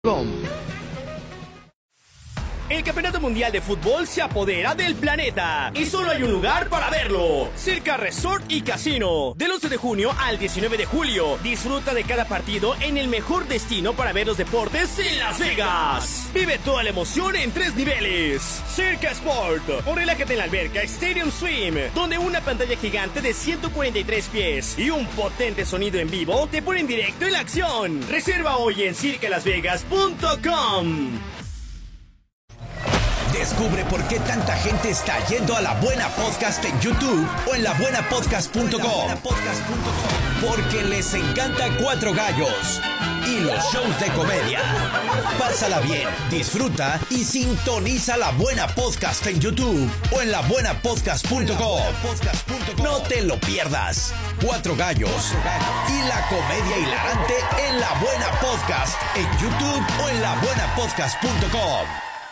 El Campeonato Mundial de Fútbol se apodera del planeta y solo hay un lugar para verlo: Circa Resort y Casino. Del 11 de junio al 19 de julio, disfruta de cada partido en el mejor destino para ver los deportes en Las Vegas. Vive toda la emoción en 3 niveles. Circa Sport, o relájate en la alberca Stadium Swim, donde una pantalla gigante de 143 pies y un potente sonido en vivo te ponen directo en la acción. Reserva hoy en circalasvegas.com. Descubre por qué tanta gente está yendo a La Buena Podcast en YouTube o en labuenapodcast.com. Porque les encanta Cuatro Gallos y los shows de comedia. Pásala bien, disfruta y sintoniza La Buena Podcast en YouTube o en labuenapodcast.com. No te lo pierdas. Cuatro Gallos y la comedia hilarante en La Buena Podcast en YouTube o en labuenapodcast.com.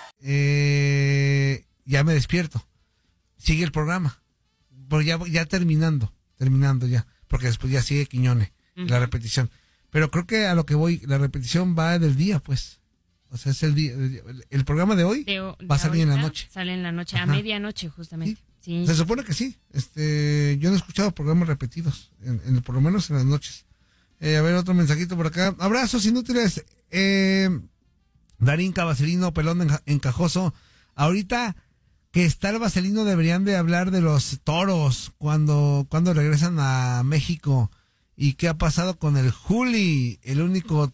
Ya me despierto. Sigue el programa. Pero ya terminando ya. Porque después ya sigue Quiñone, la repetición. Pero creo que a lo que voy, la repetición va del día, pues. O sea, es el día. El programa de hoy va a salir en la noche. Sale en la noche, Ajá. a medianoche, justamente. Sí. Se supone que sí. Yo no he escuchado programas repetidos, por lo menos en las noches. A ver, otro mensajito por acá. Abrazos inútiles. Darín Vaselino, pelón encajoso. Ahorita que está el Vaselino, deberían de hablar de los toros cuando regresan a México. ¿Y qué ha pasado con el Juli? El único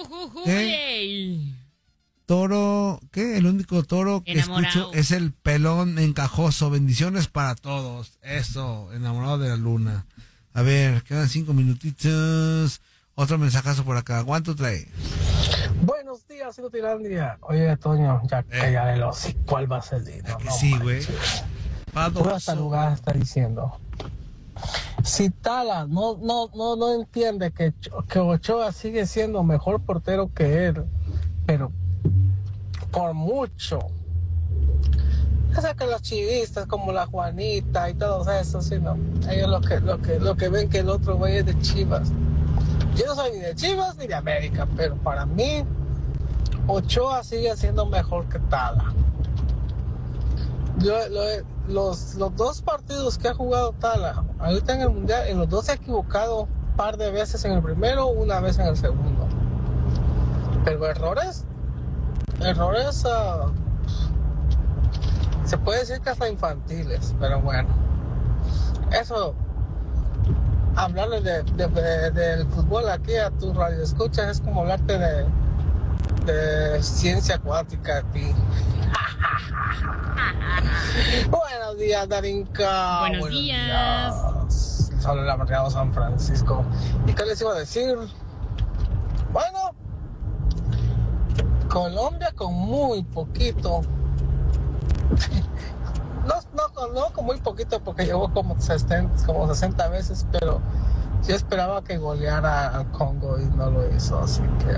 toro, ¿qué? El único toro que escucho es el pelón encajoso. Bendiciones para todos. Eso, enamorado de la luna. A ver, quedan 5 minutitos. Otro mensajazo por acá. ¿Cuánto trae? Buenos días, Inutilandia. Oye, Toño, ya calla el hocico. ¿Cuál va a ser? No, sí, güey. Tú hasta lugar está diciendo. Si Tala no entiende que Ochoa sigue siendo mejor portero que él, pero por mucho. O sea, que los chivistas como la Juanita y todos esos, ¿sí, no? Ellos lo que ven que el otro güey es de Chivas. Yo no soy ni de Chivas ni de América, pero para mí Ochoa sigue siendo mejor que Tala. Los 2 partidos que ha jugado Tala ahorita en el Mundial, en los 2 se ha equivocado un par de veces en el primero, una vez en el segundo. Pero errores se puede decir que hasta infantiles, pero bueno, eso. Hablarle del fútbol aquí a tu radio escuchas es como hablarte de ciencia acuática a ti. Buenos días, Darinka. Buenos días. Solo el amargado San Francisco. ¿Y qué les iba a decir? Bueno, Colombia con muy poquito. No con muy poquito, porque llegó como 60 veces, pero yo esperaba que goleara al Congo y no lo hizo, así que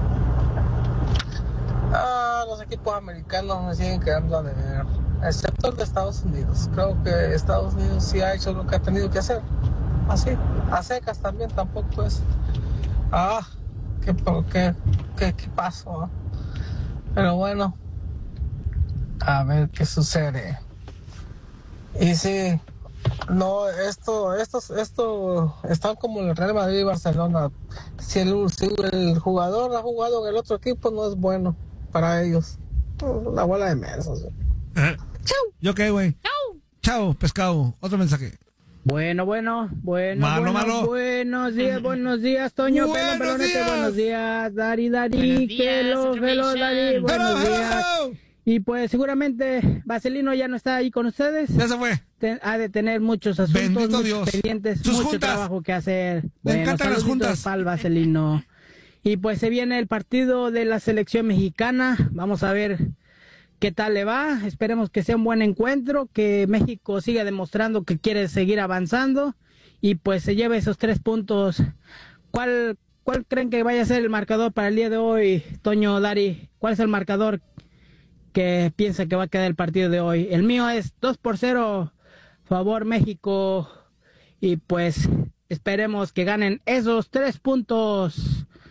los equipos americanos me siguen quedando a deber, excepto el de Estados Unidos. Creo que Estados Unidos sí ha hecho lo que ha tenido que hacer, así, a secas también, tampoco es ¿qué pasó? Pero bueno, a ver qué sucede. Y sí, no, esto están como el Real Madrid y Barcelona. Si el jugador ha jugado en el otro equipo, no es bueno para ellos. La bola de mensos. Chau. ¿Yo qué, güey? Chau, pescado. Otro mensaje. Bueno. Malo. Buenos días, Toño. Pelonete, buenos días, Dari. Hello, Dari, buenos días. Y pues seguramente Vaselino ya no está ahí con ustedes. Ya se fue. Ha de tener muchos asuntos, muchos pendientes, mucho juntas. Trabajo que hacer. Me encantan las juntas. Para el Vaselino. Y pues se viene el partido de la selección mexicana. Vamos a ver qué tal le va. Esperemos que sea un buen encuentro, que México siga demostrando que quiere seguir avanzando y pues se lleve esos 3 puntos. ¿Cuál creen que vaya a ser el marcador para el día de hoy, Toño, Dari? ¿Cuál es el marcador que piensa que va a quedar el partido de hoy? El mío es 2-0, favor México, y pues esperemos que ganen esos 3 puntos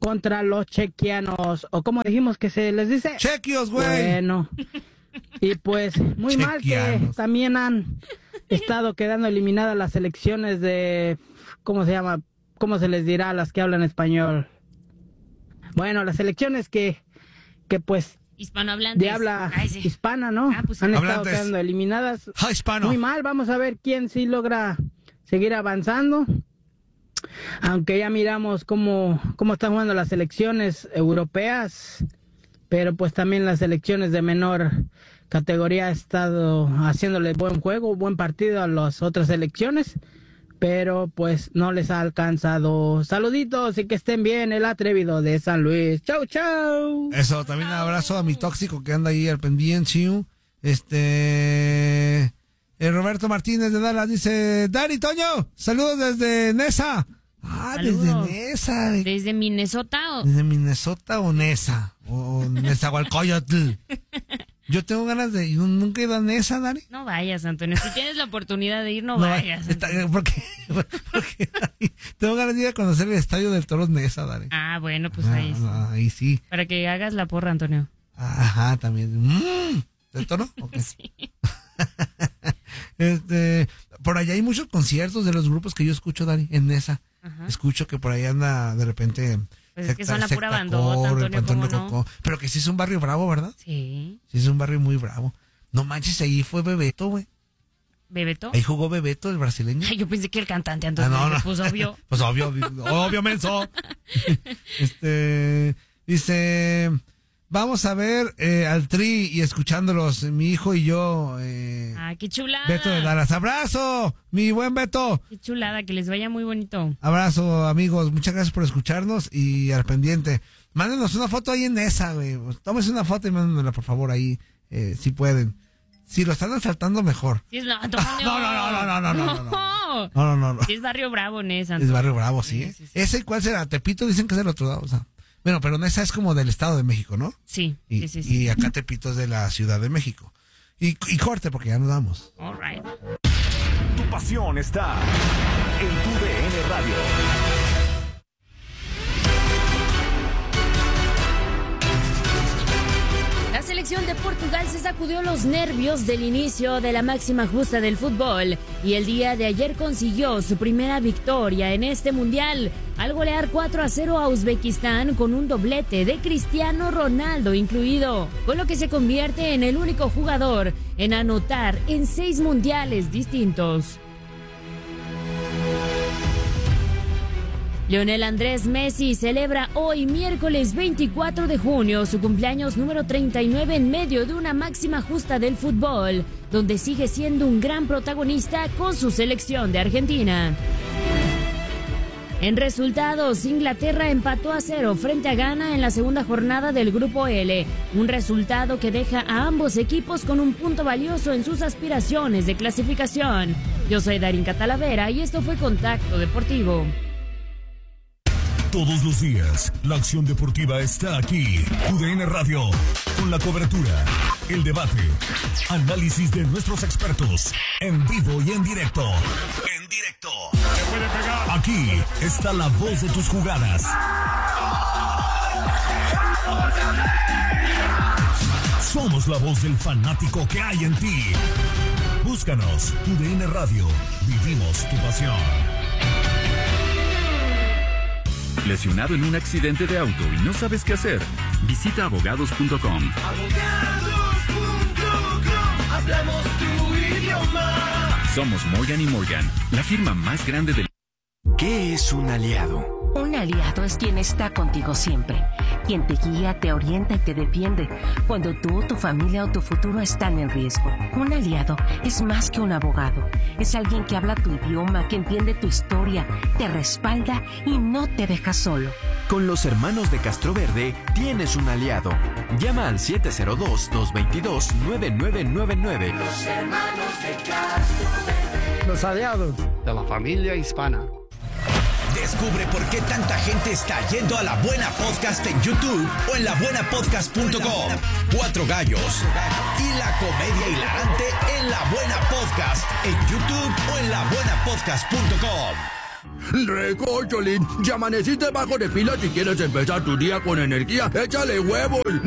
contra los chequianos, o como dijimos que se les dice. Chequios, güey. Bueno, y pues muy mal que también han estado quedando eliminadas las selecciones de, ¿cómo se llama? ¿Cómo se les dirá a las que hablan español? Bueno, las selecciones que pues hispanohablantes. de habla hispana, ¿no? Pues, han estado quedando eliminadas. Hispano. Muy mal, vamos a ver quién sí logra seguir avanzando. Aunque ya miramos cómo están jugando las selecciones europeas, pero pues también las selecciones de menor categoría han estado haciéndole buen juego, buen partido a las otras selecciones, pero pues no les ha alcanzado. Saluditos y que estén bien, el atrevido de San Luis. Chau, chau. Eso, también un abrazo a mi tóxico que anda ahí al pendiente. Roberto Martínez de Dallas dice: Dari, Toño, saludos desde Nesa. Saludos. Desde Nesa. ¿Desde Minnesota o? ¿Desde Minnesota o Nesa? O Nezahualcóyotl. Yo tengo ganas de ir. ¿Nunca he ido a Nesa, Dari? No vayas, Antonio. Si tienes la oportunidad de ir, no vayas. Porque tengo ganas de ir a conocer el estadio del Toros Nesa, Dari. Bueno, pues ahí sí. Ahí sí. Para que hagas la porra, Antonio. Ajá, también. ¿Del Toro? Okay. Sí. Por allá hay muchos conciertos de los grupos que yo escucho, Dari, en Nesa. Ajá. Escucho que por ahí anda de repente. Pues es que son la pura bandota, Antonio, ¿cómo no? Pero que sí es un barrio bravo, ¿verdad? Sí. Sí es un barrio muy bravo. No manches, ahí fue Bebeto, güey. ¿Bebeto? Ahí jugó Bebeto, el brasileño. Ay, yo pensé que el cantante, Antonio. No. Pues obvio. Pues obvio, menso. Dice, vamos a ver al Tri y escuchándolos, mi hijo y yo. Qué chulada. Beto de Dallas. ¡Abrazo, mi buen Beto! Qué chulada, que les vaya muy bonito. Abrazo, amigos. Muchas gracias por escucharnos y al pendiente. Mándenos una foto ahí en esa, güey. Tómense una foto y mándenmela, por favor, ahí, si pueden. Si lo están asaltando, mejor. Sí, no, Antonio. No. Sí, es Barrio Bravo, Nesa. Es Barrio Bravo, sí. Sí. ¿Ese cuál será? Tepito dicen que es del otro lado, o sea. Bueno, pero Nesa es como del Estado de México, ¿no? Sí. Y acá Tepito es de la Ciudad de México. Y corte, porque ya nos vamos. All right. Tu pasión está en tu DN Radio. La selección de Portugal se sacudió los nervios del inicio de la máxima justa del fútbol y el día de ayer consiguió su primera victoria en este mundial al golear 4-0 a Uzbekistán con un doblete de Cristiano Ronaldo incluido, con lo que se convierte en el único jugador en anotar en 6 mundiales distintos. Lionel Andrés Messi celebra hoy, miércoles 24 de junio, su cumpleaños número 39 en medio de una máxima justa del fútbol, donde sigue siendo un gran protagonista con su selección de Argentina. En resultados, Inglaterra empató a 0 frente a Ghana en la segunda jornada del Grupo L, un resultado que deja a ambos equipos con un punto valioso en sus aspiraciones de clasificación. Yo soy Darín Catalavera y esto fue Contacto Deportivo. Todos los días, la acción deportiva está aquí. TUDN Radio, con la cobertura, el debate, análisis de nuestros expertos, en vivo y en directo. Aquí está la voz de tus jugadas. Somos la voz del fanático que hay en ti. Búscanos, TUDN Radio, vivimos tu pasión. ¿Lesionado en un accidente de auto y no sabes qué hacer? Visita abogados.com. Hablamos tu idioma. Somos Morgan & Morgan, la firma más grande del... ¿Qué es un aliado? Un aliado es quien está contigo siempre, quien te guía, te orienta y te defiende cuando tú, tu familia o tu futuro están en riesgo. Un aliado es más que un abogado, es alguien que habla tu idioma, que entiende tu historia, te respalda y no te deja solo. Con los hermanos de Castroverde tienes un aliado. Llama al 702-222-9999. Los hermanos de Castroverde. Los aliados de la familia hispana. Descubre por qué tanta gente está yendo a La Buena Podcast en YouTube o en labuenapodcast.com. 4 gallos y la comedia hilarante en La Buena Podcast en YouTube o en labuenapodcast.com. Recócholín, ya amaneciste bajo de pilas y quieres empezar tu día con energía. Échale huevos.